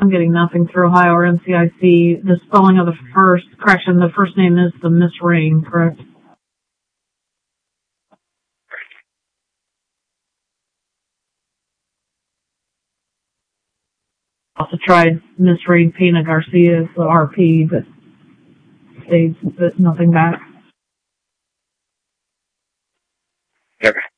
I'm getting nothing through Ohio or NCIC. The spelling of the first name is the Miss Rain, correct? Also tried Miss Rain Pena Garcia as the RP, but nothing back. Okay.